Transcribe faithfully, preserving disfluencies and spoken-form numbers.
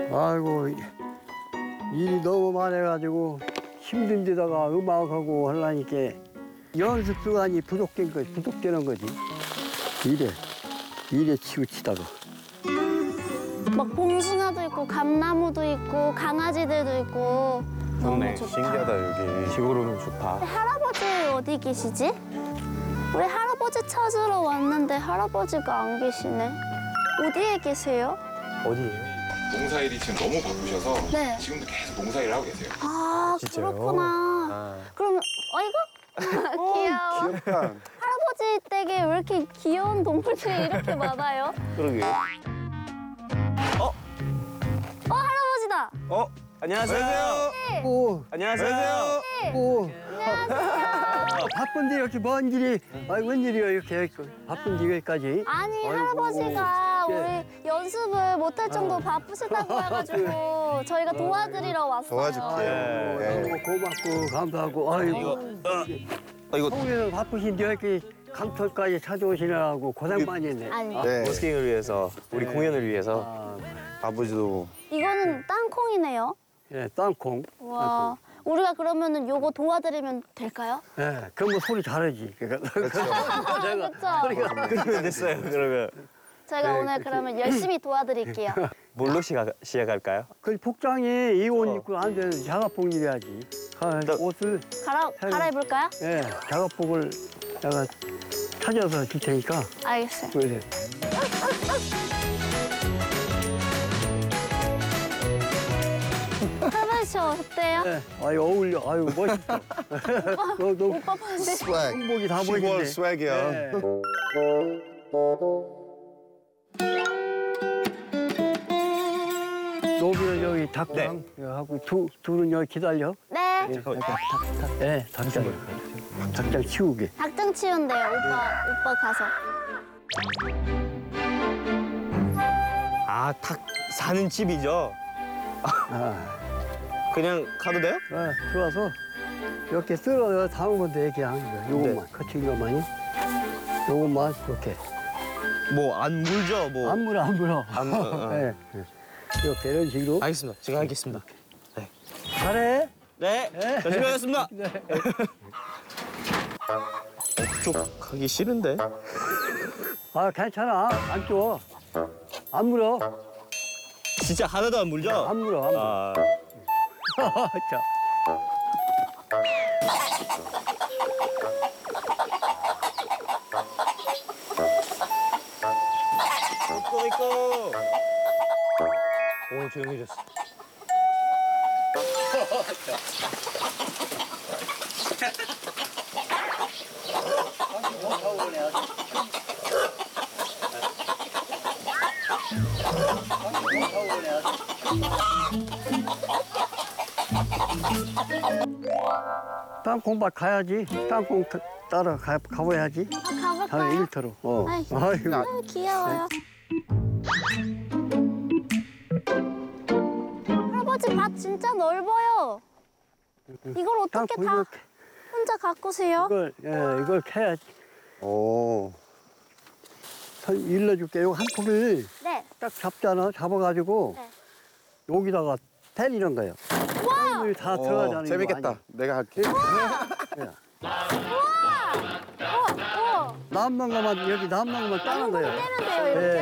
아이고 일이 너무 많아가지고 힘든 데다가 음악하고 하려니까 연습 시간이 부족된 거지, 부족되는 거지. 일에 일에 치우치다가. 막 봉숭아도 있고 감나무도 있고 강아지들도 있고 너무 좋네. 좋다. 신기하다 여기. 시골은 좋다. 할아버지 어디 계시지? 우리 할아버지 찾으러 왔는데 할아버지가 안 계시네. 어디에 계세요? 어디예요? 농사일이 지금 너무 바쁘셔서 네. 지금도 계속 농사일을 하고 계세요. 아 진짜요? 그렇구나. 아. 그러면 어이구 귀여워. 귀엽다. 할아버지 댁에 왜 이렇게 귀여운 동물들이 이렇게 많아요? 그러게요. 어 할아버지다. 어? 안녕하세요. 오, 안녕하세요. 오, 안녕하세요. 바쁜데 이렇게 먼 길이, 아이 웬일이야 이렇게 바쁜데 여기까지. 아니 아이고, 할아버지가 예. 우리 연습을 못할 정도 바쁘시다고 해가지고 저희가 도와드리러 왔어요. 도와줄게요. 아이고, 네. 너무 고맙고 감사하고 아이고. 어, 이거 서울에서 바쁘신데 이렇게 강털까지 찾아오시느라고 고생 많이 했네. 아니 네. 버스킹을 위해서, 우리 네. 공연을 위해서. 아, 아버지도 이거는 땅콩이네요. 예, 땅콩. 와 우리가 그러면은 요거 도와드리면 될까요? 예, 그럼 뭐 소리 잘하지. 그러니까 그렇죠. 아, 내가 그렇죠. 그러면 됐어요. 그러면 저희가 네, 오늘 그치. 그러면 열심히 도와드릴게요. 뭘로 시작, 시작할까요? 그 복장이 이 옷 어. 입고 안 되는 작업복 입어야지. 아, 나- 옷을 갈아 갈아입을까요? 예, 작업복을 내가 찾아서 줄 테니까. 알겠어요. 그래. 할아버지 저 어때요? 예, 아유 어울려. 아유 멋있다. 너, 너 오빠 봤는데 스웩. 한복이 다 시골 보이는데. 스웩이야. 예. 노비는 여기 닭장 하고 두 둘은 여기 기다려. 네 예, 닭, 닭, 닭, 예, 닭장. 닭장 치우게. 닭장 치운대요. 오빠 오빠 가서. 아, 닭 사는 집이죠? 아, 그냥 가도 돼요? 예, 들어와서 이렇게 썰어 담은 건데 그냥 이거, 요것만 거친 것만이. 요것만 이렇게. 뭐 안 물죠? 뭐. 안 물어 안 물어. 안 물어, 어. 예, 예. 이렇게 이런 식으로. 알겠습니다. 제가 하겠습니다. 잘해. 네. 열심히 하겠습니다. 네. 쪽 가기 싫은데. 아 괜찮아. 안 줘. 안 물어. 진짜 하나도 안 물죠? 안 물어. 안 물어. 아, 자. 있고 있고. 오, 조용해졌어. 땅콩밭 가야지. 땅콩 타- 따라 가, 가봐야지. 아, 다음에 가볼까요? 일터로. 어. 아이. 아이고. 아유, 귀여워요. 할아버지 밭 진짜 넓어요. 이걸 어떻게 땅콩 다 이걸, 혼자 가꾸세요? 이걸, 예, 이걸 캐야지. 오. 서- 일러줄게. 요한 포기를 네. 딱 잡잖아. 잡아가지고 네. 여기다가 때리는 거예요. 물이 다 오, 들어가잖아. 이거 재밌겠다. 안에. 내가 할게. 우와! 우와! 남는 것만 여기 남는 것만 따는 거예요. 떼면 돼요, 이렇게? 예.